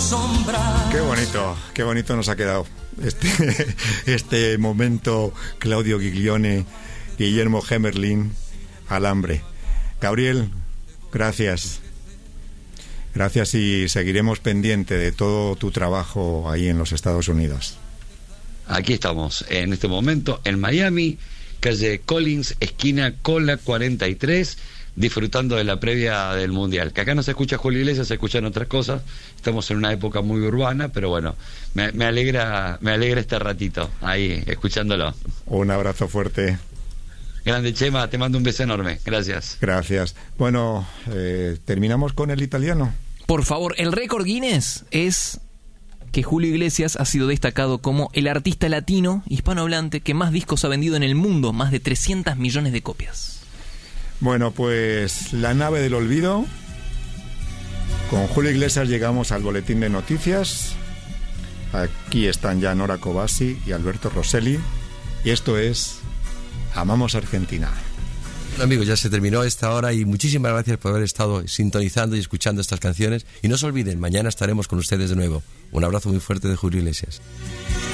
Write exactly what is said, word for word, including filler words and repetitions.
sombra. Qué bonito, qué bonito nos ha quedado este, este momento. Claudio Giglione, Guillermo Hemerling, Alambre. Gabriel, gracias. Gracias y seguiremos pendiente de todo tu trabajo ahí en los Estados Unidos. Aquí estamos, en este momento, en Miami, calle Collins, esquina Cola cuarenta y tres, disfrutando de la previa del Mundial. Que acá no se escucha Julio Iglesias, se escuchan otras cosas. Estamos en una época muy urbana, pero bueno, me, me alegra me alegra este ratito, ahí, escuchándolo. Un abrazo fuerte. Grande, Chema, te mando un beso enorme. Gracias. Gracias. Bueno, eh, terminamos con el italiano. Por favor, el récord Guinness es que Julio Iglesias ha sido destacado como el artista latino hispanohablante que más discos ha vendido en el mundo, más de trescientos millones de copias. Bueno, pues La nave del olvido. Con Julio Iglesias llegamos al boletín de noticias. Aquí están ya Nora Cobasi y Alberto Rosselli. Y esto es Amamos Argentina. Amigos, ya se terminó esta hora y muchísimas gracias por haber estado sintonizando y escuchando estas canciones. Y no se olviden, mañana estaremos con ustedes de nuevo. Un abrazo muy fuerte de Julio Iglesias.